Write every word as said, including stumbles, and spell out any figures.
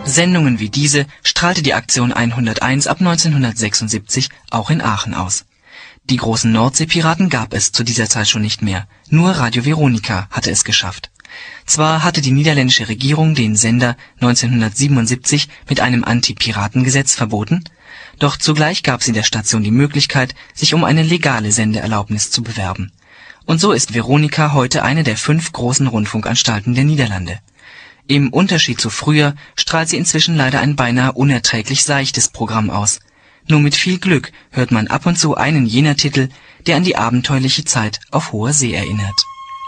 Sendungen wie diese strahlte die Aktion hunderteins ab neunzehnhundertsechsundsiebzig auch in Aachen aus. Die großen Nordseepiraten gab es zu dieser Zeit schon nicht mehr, nur Radio Veronica hatte es geschafft. Zwar hatte die niederländische Regierung den Sender neunzehnhundertsiebenundsiebzig mit einem Anti-Piraten-Gesetz verboten, doch zugleich gab sie der Station die Möglichkeit, sich um eine legale Sendeerlaubnis zu bewerben. Und so ist Veronica heute eine der fünf großen Rundfunkanstalten der Niederlande. Im Unterschied zu früher strahlt sie inzwischen leider ein beinahe unerträglich seichtes Programm aus. Nur mit viel Glück hört man ab und zu einen jener Titel, der an die abenteuerliche Zeit auf hoher See erinnert.